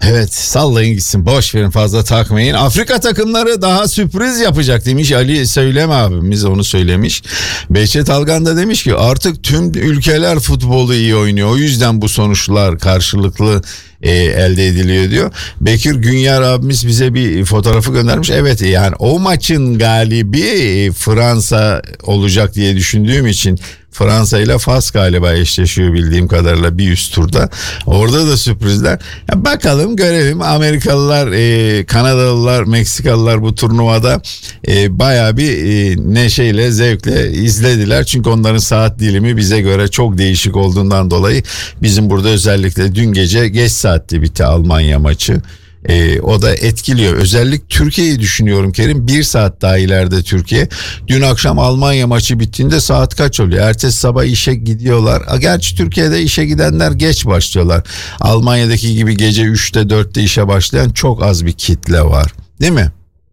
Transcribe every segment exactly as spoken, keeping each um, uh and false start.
Evet, sallayın gitsin, boş verin, fazla takmayın. Afrika takımları daha sürpriz yapacak demiş Ali Söylem abimiz, onu söylemiş. Behçet Algan da demiş ki artık tüm ülkeler futbolu iyi oynuyor. O yüzden bu sonuçlar karşılıklı e, elde ediliyor diyor. Bekir Günyar abimiz bize bir fotoğrafı göndermiş. Evet, yani o maçın galibi e, Fransa olacak diye düşündüğüm için Fransa ile Fas galiba eşleşiyor bildiğim kadarıyla bir üst turda. Orada da sürprizler. Ya bakalım, görelim. Amerikalılar, e, Kanadalılar, Meksikalılar bu turnuvada e, bayağı bir e, neşeyle, zevkle izlediler. Çünkü onların saat dilimi bize göre çok değişik olduğundan dolayı bizim burada özellikle dün gece geç saatte bitti Almanya maçı. Ee, o da etkiliyor. Özellikle Türkiye'yi düşünüyorum Kerim. Bir saat daha ileride Türkiye. Dün akşam Almanya maçı bittiğinde saat kaç oluyor? Ertesi sabah işe gidiyorlar. Gerçi Türkiye'de işe gidenler geç başlıyorlar. Almanya'daki gibi gece üçte dörtte işe başlayan çok az bir kitle var. Değil mi?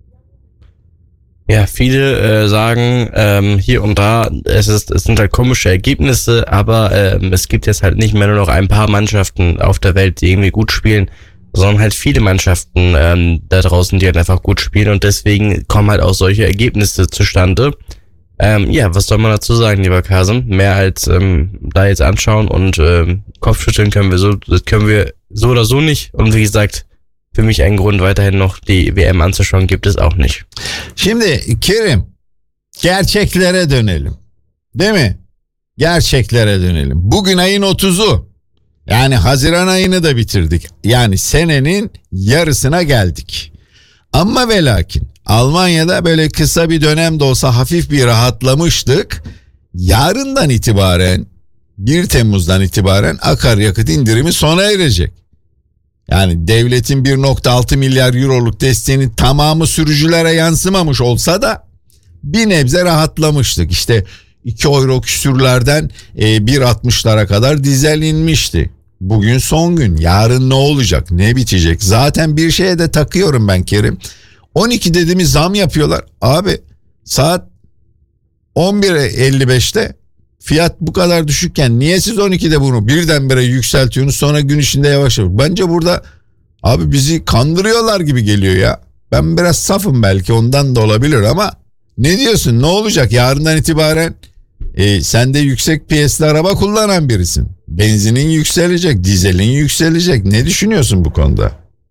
Ja, viele äh, sagen ähm, hier und da, es, ist, es sind halt komische Ergebnisse, aber ähm, es gibt jetzt halt nicht mehr nur noch ein paar Mannschaften auf der Welt, die irgendwie gut spielen, sondern halt viele Mannschaften ähm, da draußen, die halt einfach gut spielen und deswegen kommen halt auch solche Ergebnisse zustande. Ähm, ja, was soll man dazu sagen, lieber Kasim? Mehr als ähm, da jetzt anschauen und ähm, Kopfschütteln können wir so, das können wir so oder so nicht. Und wie gesagt, für mich einen Grund weiterhin noch die W M anzuschauen gibt es auch nicht. Şimdi Kerim, gerçeklere dönelim. Değil mi? Gerçeklere dönelim. Bugün ayın otuzu. Yani Haziran ayını da bitirdik. Yani senenin yarısına geldik. Ama ve lakin Almanya'da böyle kısa bir dönemde olsa hafif bir rahatlamıştık. Yarından itibaren, bir Temmuz'dan itibaren akaryakıt indirimi sona erecek. Yani devletin bir virgül altı milyar euroluk desteğinin tamamı sürücülere yansımamış olsa da bir nebze rahatlamıştık. İşte iki euro küsürlerden e, bir virgül altmışlara kadar dizel inmişti. Bugün son gün. Yarın ne olacak? Ne bitecek? Zaten bir şeye de takıyorum ben Kerim. on iki dediğimiz zam yapıyorlar. Abi saat on bir elli beşte fiyat bu kadar düşükken niye siz on ikide bunu birdenbire yükseltiyorsunuz, sonra gün içinde yavaş yavaş? Bence burada abi bizi kandırıyorlar gibi geliyor ya. Ben biraz safım, belki ondan da olabilir ama ne diyorsun? Ne olacak? Yarından itibaren e, sen de yüksek piyaslı araba kullanan birisin. Benzinin yükselecek, dizelin yükselecek. Ne düşünüyorsun bu konuda?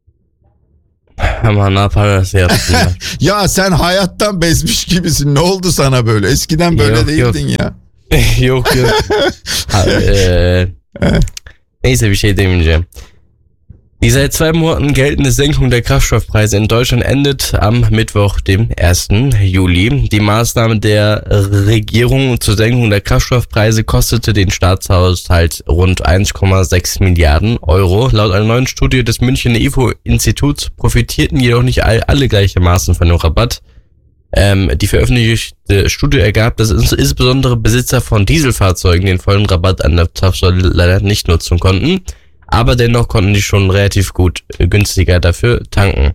Ama ne yaparlarsa yapsınlar. Ya sen hayattan bezmiş gibisin. Ne oldu sana böyle? Eskiden böyle yok, değildin yok. ya. yok yok. Ha, äh, neyse bir şey demeyeceğim. Die seit zwei Monaten geltende Senkung der Kraftstoffpreise in Deutschland endet am Mittwoch, dem ersten Juli. Die Maßnahme der Regierung zur Senkung der Kraftstoffpreise kostete den Staatshaushalt rund eins Komma sechs Milliarden Euro. Laut einer neuen Studie des Münchner I F O-Instituts profitierten jedoch nicht all, alle gleichermaßen von dem Rabatt. Ähm, die veröffentlichte Studie ergab, dass insbesondere Besitzer von Dieselfahrzeugen den vollen Rabatt an der Zapfsäule leider nicht nutzen konnten. Aber dennoch konnten die schon relativ gut äh, günstiger dafür tanken.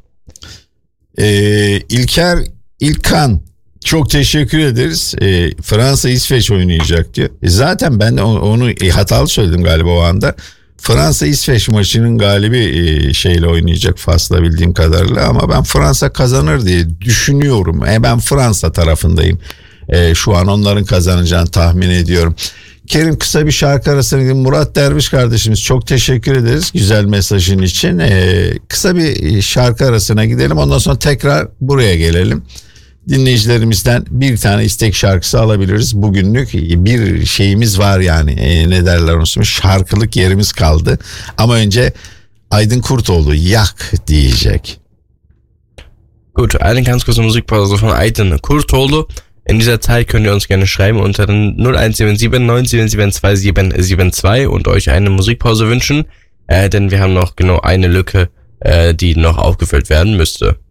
Ee, İlker İlkan, çok teşekkür ederiz. Ee, Fransa İsveç oynayacak diyor. E zaten ben de onu e, hatalı söyledim galiba o anda. Fransa İsveç maçının galibi e, şeyle oynayacak Fas'la bildiğim kadarıyla, ama ben Fransa kazanır diye düşünüyorum. E, ben Fransa tarafındayım. E, şu an onların kazanacağını tahmin ediyorum. Kerim, kısa bir şarkı arasına gidelim. Murat Derviş kardeşimiz, çok teşekkür ederiz güzel mesajın için. Ee, kısa bir şarkı arasına gidelim. Ondan sonra tekrar buraya gelelim. Dinleyicilerimizden bir tane istek şarkısı alabiliriz. Bugünlük bir şeyimiz var yani. Ee, ne derler onu? Şarkılık yerimiz kaldı. Ama önce Aydın Kurtoğlu Yak diyecek. Gut, eine ganz kurze Musikpause von Aydın Kurtoğlu. In dieser Zeit könnt ihr uns gerne schreiben unter null eins sieben sieben neun sieben sieben zwei sieben sieben zwei und euch eine Musikpause wünschen, äh, denn wir haben noch genau eine Lücke, äh, die noch aufgefüllt werden müsste.